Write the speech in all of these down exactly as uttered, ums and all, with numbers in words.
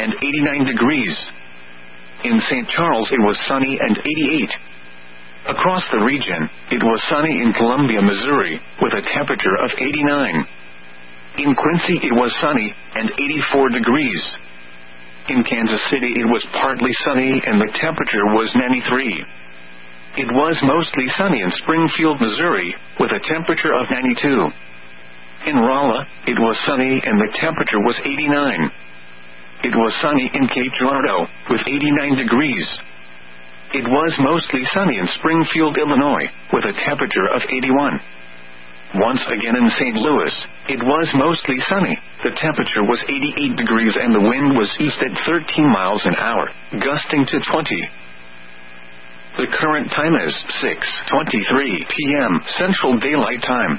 and eighty-nine degrees. In Saint Charles it was sunny and eighty-eight. Across the region, it was sunny in Columbia, Missouri, with a temperature of eighty-nine. In Quincy it was sunny and eighty-four degrees. In Kansas City it was partly sunny and the temperature was ninety-three. It was mostly sunny in Springfield, Missouri, with a temperature of ninety-two. In Rolla, it was sunny and the temperature was eighty-nine. It was sunny in Cape Girardeau, with eighty-nine degrees. It was mostly sunny in Springfield, Illinois, with a temperature of eighty-one. Once again in Saint Louis, it was mostly sunny. The temperature was eighty-eight degrees and the wind was east at thirteen miles an hour, gusting to twenty. The current time is six twenty-three p m Central Daylight Time.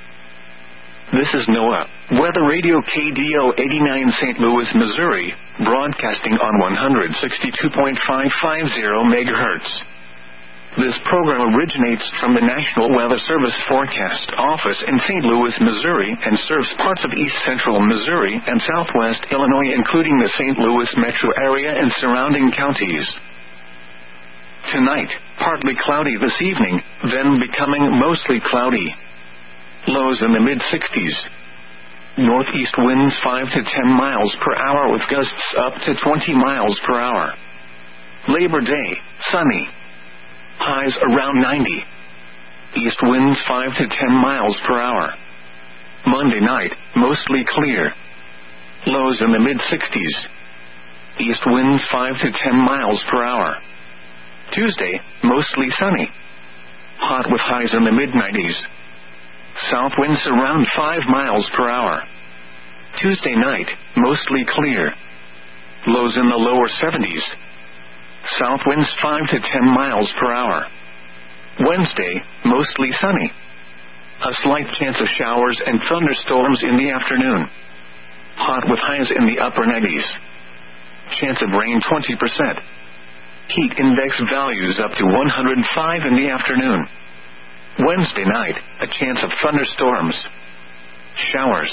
This is NOAA Weather Radio K D O eighty-nine Saint Louis, Missouri, broadcasting on one sixty-two point five five zero megahertz. This program originates from the National Weather Service Forecast Office in Saint Louis, Missouri, and serves parts of east central Missouri and southwest Illinois, including the Saint Louis metro area and surrounding counties. Tonight, partly cloudy this evening, then becoming mostly cloudy. Lows in the mid sixties. Northeast winds five to ten miles per hour with gusts up to twenty miles per hour. Labor Day, sunny. Highs around ninety. East winds five to ten miles per hour. Monday night, mostly clear. Lows in the mid sixties. East winds five to ten miles per hour. Tuesday, mostly sunny. Hot with highs in the mid nineties. South winds around five miles per hour. Tuesday night, mostly clear. Lows in the lower seventies. South winds five to ten miles per hour. Wednesday, mostly sunny. A slight chance of showers and thunderstorms in the afternoon. Hot with highs in the upper nineties. Chance of rain twenty percent. Heat index values up to one hundred five in the afternoon. Wednesday night, a chance of thunderstorms. Showers.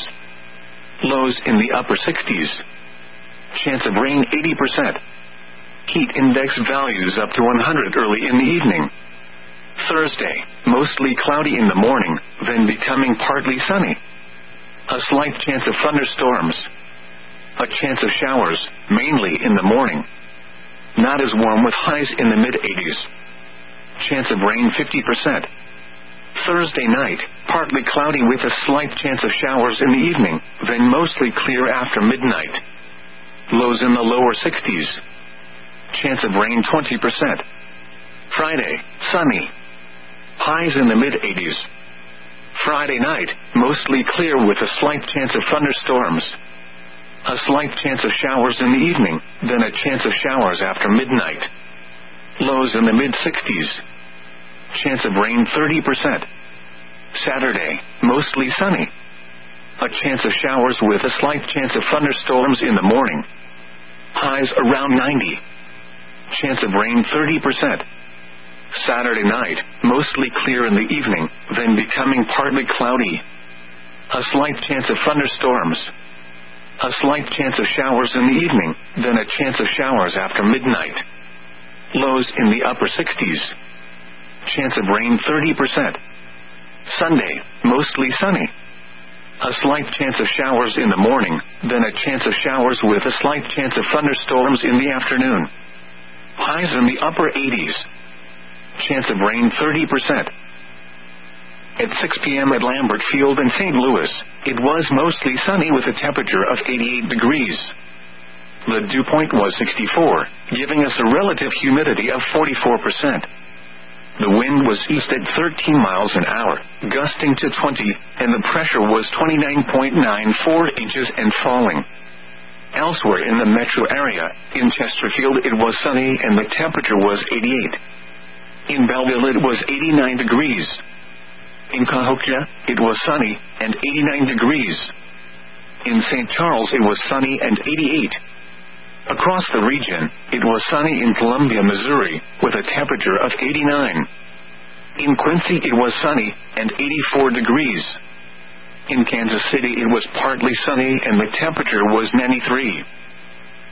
Lows in the upper sixties. Chance of rain eighty percent. Heat index values up to one hundred early in the evening. Thursday, mostly cloudy in the morning, then becoming partly sunny. A slight chance of thunderstorms. A chance of showers, mainly in the morning. Not as warm with highs in the mid eighties. Chance of rain fifty percent. Thursday night, partly cloudy with a slight chance of showers in the evening, then mostly clear after midnight. Lows in the lower sixties. Chance of rain twenty percent. Friday, sunny. Highs in the mid eighties. Friday night, mostly clear with a slight chance of thunderstorms. A slight chance of showers in the evening, then a chance of showers after midnight. Lows in the mid sixties. Chance of rain thirty percent. Saturday, mostly sunny. A chance of showers with a slight chance of thunderstorms in the morning. Highs around ninety. Chance of rain thirty percent. Saturday night, mostly clear in the evening, then becoming partly cloudy. A slight chance of thunderstorms. A slight chance of showers in the evening, then a chance of showers after midnight. Lows in the upper sixties. Chance of rain thirty percent. Sunday, mostly sunny. A slight chance of showers in the morning, then a chance of showers with a slight chance of thunderstorms in the afternoon. Highs in the upper eighties. Chance of rain thirty percent. At six p m at Lambert Field in Saint Louis, it was mostly sunny with a temperature of eighty-eight degrees. The dew point was sixty-four, giving us a relative humidity of forty-four percent. The wind was east at thirteen miles an hour, gusting to twenty, and the pressure was twenty-nine point nine four inches and falling. Elsewhere in the metro area, in Chesterfield it was sunny and the temperature was eighty-eight. In Belleville it was eighty-nine degrees. In Cahokia, it was sunny and eighty-nine degrees. In Saint Charles it was sunny and eighty-eight. Across the region, it was sunny in Columbia, Missouri, with a temperature of eighty-nine. In Quincy it was sunny and eighty-four degrees. In Kansas City it was partly sunny and the temperature was ninety-three.